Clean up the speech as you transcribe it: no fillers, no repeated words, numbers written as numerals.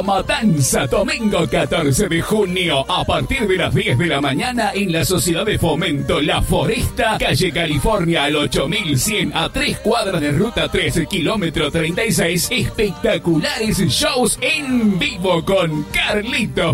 Matanza, domingo 14 de junio, a partir de las 10 de la mañana en la Sociedad de Fomento La Foresta, calle California al 8100, a 3 cuadras de ruta 3, kilómetro 36. Espectaculares shows en vivo con Carlitos